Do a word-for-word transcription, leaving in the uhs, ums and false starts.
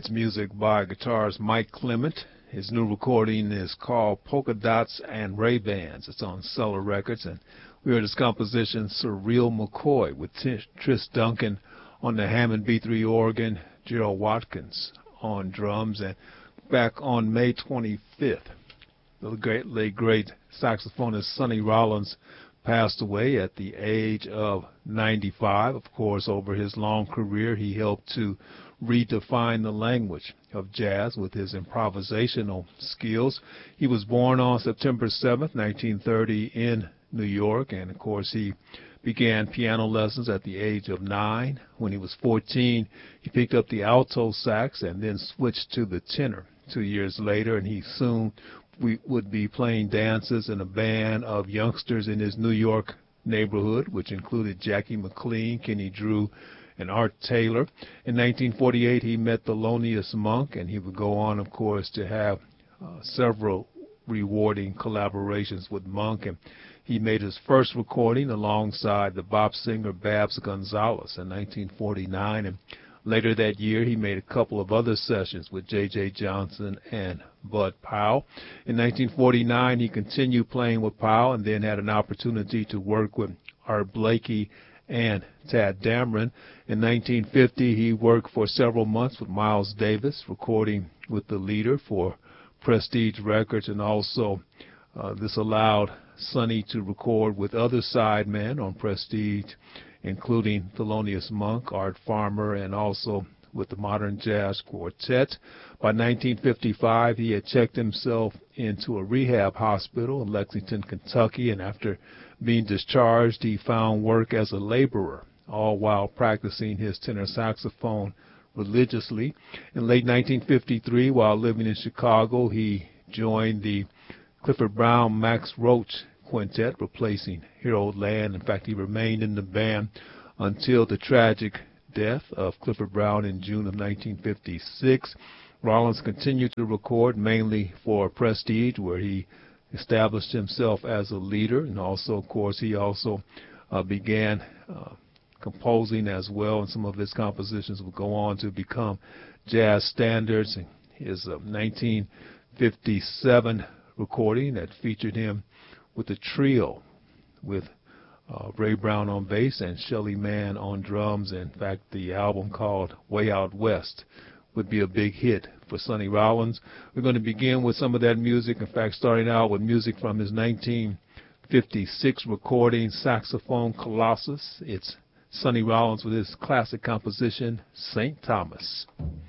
That's music by guitarist Mike Clement. His new recording is called Polka Dots and Ray-Bans. It's on Cellar Records. And we heard his composition Surreal McCoy with Tris Duncan on the Hammond B three organ, Gerald Watkins on drums. And back on May twenty-fifth, the great, late great saxophonist Sonny Rollins passed away at the age of ninety-five. Of course, over his long career, he helped to redefine the language of jazz with his improvisational skills. He was born on September seventh, nineteen thirty in New York, and of course he began piano lessons at the age of nine. When he was fourteen, he picked up the alto sax and then switched to the tenor two years later, and he soon we would be playing dances in a band of youngsters in his New York neighborhood, which included Jackie McLean, Kenny Drew, and Art Taylor. In nineteen forty-eight, he met Thelonious Monk, and he would go on, of course, to have uh, several rewarding collaborations with Monk. And he made his first recording alongside the bop singer Babs Gonzalez in nineteen forty-nine, and later that year, he made a couple of other sessions with J J Johnson and Bud Powell. In nineteen forty-nine, he continued playing with Powell and then had an opportunity to work with Art Blakey and Tad Dameron. In nineteen fifty, he worked for several months with Miles Davis, recording with the Leader for Prestige Records, and also uh, this allowed Sonny to record with other sidemen on Prestige, including Thelonious Monk, Art Farmer, and also with the Modern Jazz Quartet. By nineteen fifty-five, he had checked himself into a rehab hospital in Lexington, Kentucky, and after being discharged, he found work as a laborer, all while practicing his tenor saxophone religiously. In late nineteen fifty-three, while living in Chicago, he joined the Clifford Brown Max Roach Quintet, replacing Harold Land. In fact, he remained in the band until the tragic death of Clifford Brown in June of nineteen fifty-six. Rollins continued to record mainly for Prestige, where he established himself as a leader, and also, of course, he also uh, began uh, composing as well, and some of his compositions would go on to become jazz standards. His uh, nineteen fifty-seven recording that featured him with a trio with uh, Ray Brown on bass and Shelly Manne on drums. In fact, the album called Way Out West would be a big hit for Sonny Rollins. We're going to begin with some of that music. In fact, starting out with music from his nineteen fifty-six recording, Saxophone Colossus. It's Sonny Rollins with his classic composition, Saint Thomas.